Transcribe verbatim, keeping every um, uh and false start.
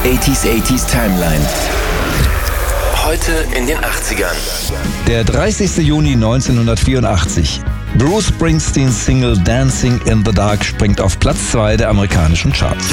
achtziger achtziger Timeline. Heute in den achtzigern. Der dreißigster Juni neunzehnhundertvierundachtzig. Bruce Springsteens Single Dancing in the Dark springt auf Platz zwei der amerikanischen Charts.